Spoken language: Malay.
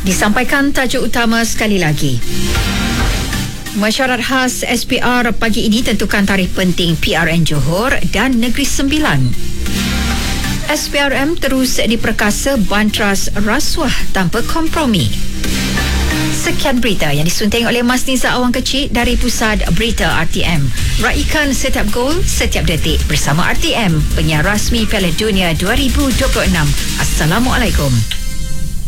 Disampaikan tajuk utama sekali lagi. Mesyuarat khas SPR pagi ini tentukan tarikh penting PRN Johor dan Negeri Sembilan. SPRM terus diperkasa bantras rasuah tanpa kompromi. Sekian berita yang disunting oleh Mas Nizar Awang Kecil dari Pusat Berita RTM. Raikan setiap gol, setiap detik bersama RTM, penyiar rasmi Piala Dunia 2026. Assalamualaikum.